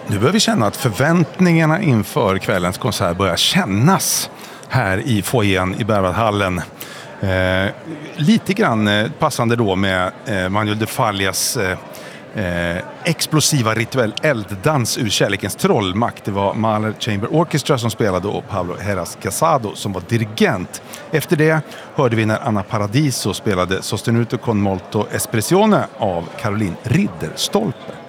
Nu börjar vi känna att förväntningarna inför kvällens konsert börjar kännas här i foajén i Berwaldhallen. Lite grann passande då med Manuel de Fallas explosiva rituell elddans ur kärlekens trollmakt. Det var Mahler Chamber Orchestra som spelade och Pablo Heras Casado som var dirigent. Efter det hörde vi när Anna Paradiso spelade Sostenuto con molto espressione av Caroline Ridderstolpe.